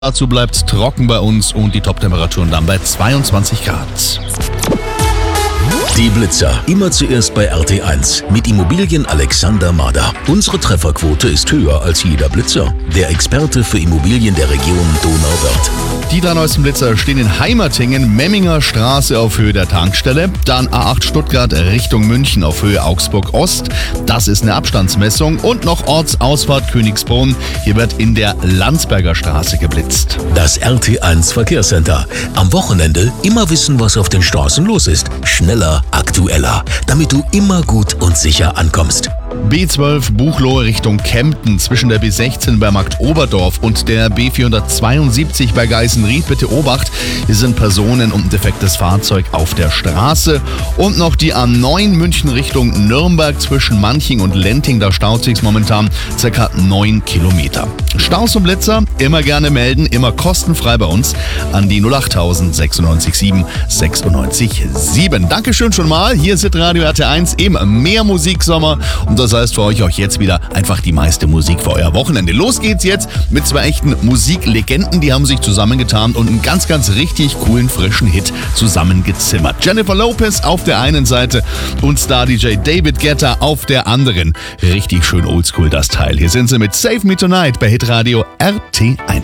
Dazu bleibt trocken bei uns und die Toptemperaturen dann bei 22 Grad. Die Blitzer. Immer zuerst bei RT1 mit Immobilien Alexander Mader. Unsere Trefferquote ist höher als jeder Blitzer. Der Experte für Immobilien der Region Donauwörth. Die drei neuesten Blitzer stehen in Heimertingen, Memminger Straße auf Höhe der Tankstelle, dann A8 Stuttgart Richtung München auf Höhe Augsburg Ost. Das ist eine Abstandsmessung und noch Ortsausfahrt Königsbrunn. Hier wird in der Landsberger Straße geblitzt. Das RT1 Verkehrscenter. Am Wochenende immer wissen, was auf den Straßen los ist. Schneller, aktueller, damit du immer gut und sicher ankommst. B12 Buchloe Richtung Kempten zwischen der B16 bei Markt Oberdorf und der B472 bei Geisenried. Bitte Obacht, hier sind Personen und ein defektes Fahrzeug auf der Straße. Und noch die A9 München Richtung Nürnberg zwischen Manching und Lenting. Da staut sich's momentan ca. 9 Kilometer. Staus und Blitzer immer gerne melden, immer kostenfrei bei uns an die 08000 96 7 96 7. Dankeschön schon mal. Hier ist Radio RT1 im Mehrmusiksommer. Und das heißt für euch auch jetzt wieder einfach die meiste Musik für euer Wochenende. Los geht's jetzt mit zwei echten Musiklegenden. Die haben sich zusammengetan und einen ganz, ganz richtig coolen, frischen Hit zusammengezimmert. Jennifer Lopez auf der einen Seite und Star-DJ David Guetta auf der anderen. Richtig schön oldschool das Teil. Hier sind sie mit Save Me Tonight bei Hitradio RT1.